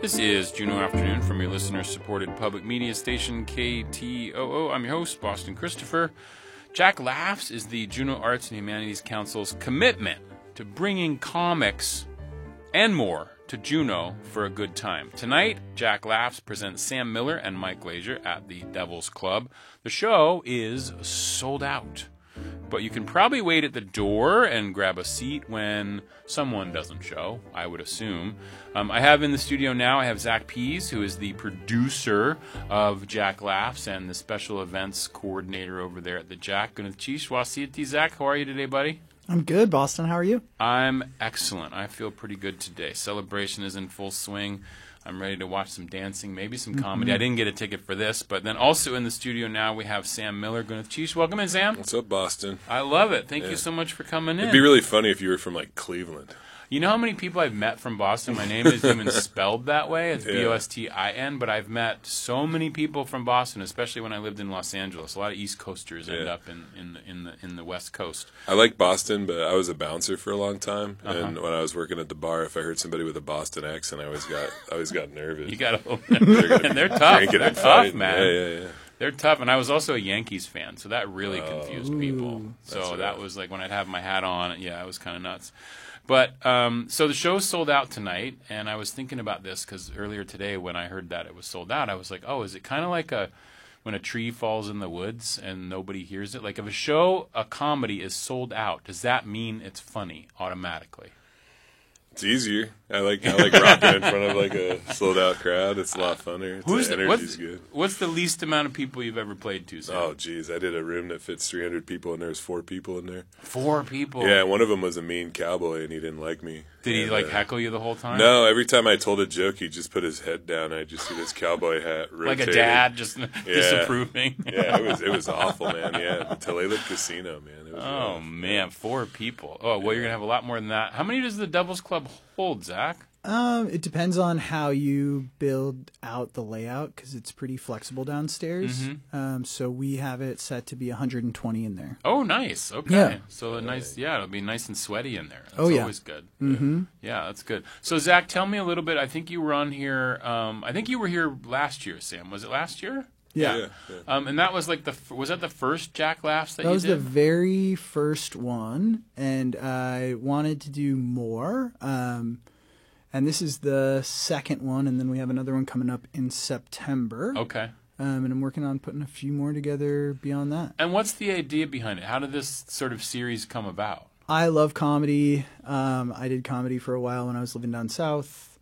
This is Juneau Afternoon from your listener-supported public media station KTOO. I'm your host, Boston Christopher. Jack Laughs is the Juneau Arts and Humanities Council's commitment to bringing comics and more to Juneau for a good time. Tonight, Jack Laughs presents Sam Miller and Mike Glazier at the Devil's Club. The show is sold out, but you can probably wait at the door and grab a seat when someone doesn't show, I would assume. I have in the studio now, I have Zach Pease, who is the producer of Jack Laughs and the special events coordinator over there at the Jack. Zach, how are you today, buddy? I'm good, Boston. How are you? I'm excellent. I feel pretty good today. Celebration is in full swing. I'm ready to watch some dancing, maybe some comedy. I didn't get a ticket for this, but then also in the studio now we have Sam Miller. Welcome in, Sam. What's up, Boston? I love it. Thank you so much for coming in. It'd be really funny if you were from, like, Cleveland. You know how many people I've met from Boston? My name is even spelled that way. It's Bostin, but I've met so many people from Boston, especially when I lived in Los Angeles. A lot of East Coasters end up in the West Coast. I like Boston, but I was a bouncer for a long time, and when I was working at the bar, if I heard somebody with a Boston accent, I always got nervous. You got to, and they're tough. They're tough, man. Yeah. They're tough, and I was also a Yankees fan, so that really confused people. So that was like when I'd have my hat on, it was kind of nuts. But so the show's sold out tonight, and I was thinking about this because earlier today when I heard that it was sold out, I was like, oh, is it kind of like when a tree falls in the woods and nobody hears it? Like if a comedy is sold out, does that mean it's funny automatically? It's easier. I like rocking in front of like a sold out crowd. It's a lot funner. The energy's good. What's the least amount of people you've ever played to, Sam? Oh, geez. I did a room that fits 300 people, and there was 4 people in there. 4 people? Yeah, one of them was a mean cowboy, and he didn't like me. Did he heckle you the whole time? No, every time I told a joke, he'd just put his head down. I just see this cowboy hat rotating. Like a dad, just disapproving. Yeah, it was awful, man. Yeah, the Tulalip Casino, man. It was rough. Man, 4 people. Oh, well, you're going to have a lot more than that. How many does the Devil's Club hold, Zach? It depends on how you build out the layout because it's pretty flexible downstairs. So we have it set to be 120 in there. Oh, nice. Okay. Yeah. So it'll be nice and sweaty in there. That's always good. Yeah, that's good. So Zach, tell me a little bit. I think you were on here. I think you were here last year, Sam. Was it last year? Yeah. And that was like was that the first Jack Laughs that you did? That was the very first one, and I wanted to do more. And this is the second one, and then we have another one coming up in September. Okay. And I'm working on putting a few more together beyond that. And what's the idea behind it? How did this sort of series come about? I love comedy. I did comedy for a while when I was living down south.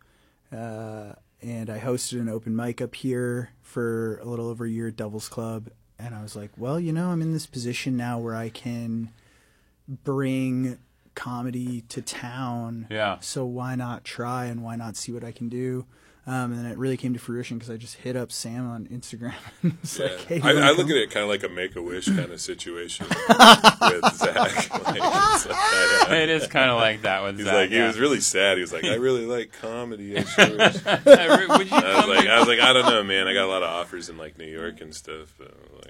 And I hosted an open mic up here for a little over a year at Devil's Club. And I was like, well, I'm in this position now where I can bring comedy to town. Yeah. So why not try and why not see what I can do? And then it really came to fruition because I just hit up Sam on Instagram. And was like, hey, I look at it kind of like a Make-A-Wish kind of situation with Zach. It is kind of like that with Zach. He was really sad. He was like, I really like comedy. I sure wish. I was like, I don't know, man. I got a lot of offers in like New York and stuff.